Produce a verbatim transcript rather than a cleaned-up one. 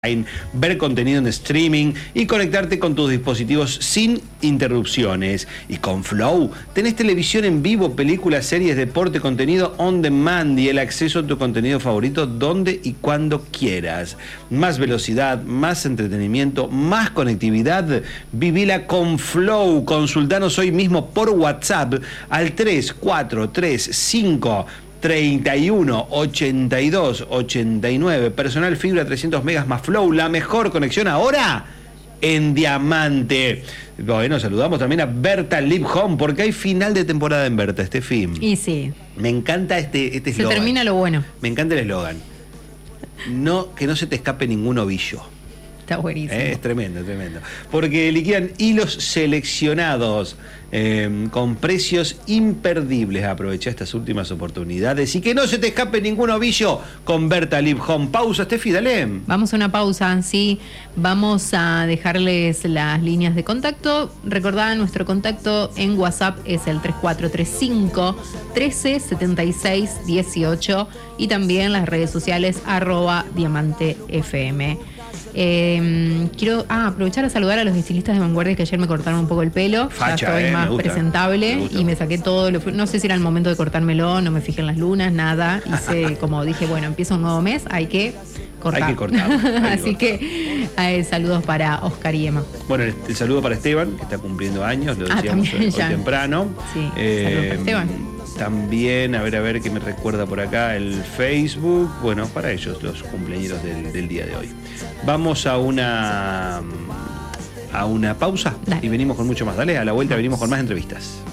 ver contenido en streaming y conectarte con tus dispositivos sin interrupciones. Y con Flow tenés televisión en vivo, películas, series, deporte, contenido on demand y el acceso a tu contenido favorito donde y cuando quieras. Más velocidad, más entretenimiento, más conectividad. Vivila con Flow. Consultanos hoy mismo por WhatsApp al tres cuatro tres cinco treinta y uno, ochenta y dos, ochenta y nueve. Personal fibra trescientos megas más Flow. La mejor conexión ahora en Diamante. Bueno, saludamos también a Berta Live Home porque hay final de temporada en Berta, este film. Y sí. Me encanta este este Se termina lo bueno. Me encanta el eslogan. No, que no se te escape ningún ovillo. Está buenísimo. Eh, es tremendo, tremendo. Porque liquidan hilos seleccionados eh, con precios imperdibles. Aprovecha estas últimas oportunidades y que no se te escape ningún ovillo con Berta Live Home. Pausa, Steffi, dale. Vamos a una pausa, sí. Vamos a dejarles las líneas de contacto. Recordad, nuestro contacto en WhatsApp es el tres cuatro tres cinco, trece setenta y seis dieciocho y también las redes sociales arroba Diamante F M. Eh, quiero ah, aprovechar a saludar a los estilistas de vanguardia que ayer me cortaron un poco el pelo. Facha, ya estoy eh, más me gusta, presentable me y me saqué todo. Lo, no sé si era el momento de cortármelo, no me fijé en las lunas, nada. Hice como dije, bueno, empieza un nuevo mes, hay que cortar. Hay que cortar. Hay que Así cortar. que eh, saludos para Oscar y Emma. Bueno, el, el saludo para Esteban, que está cumpliendo años, lo Ah, decíamos también, hoy, hoy ya. temprano. Sí, Eh, saludos para Esteban. También, a ver, a ver qué me recuerda por acá el Facebook. Bueno, para ellos, los cumpleaños del, del día de hoy. Vamos a una a una pausa. Dale. Y venimos con mucho más. Dale, a la vuelta venimos con más entrevistas.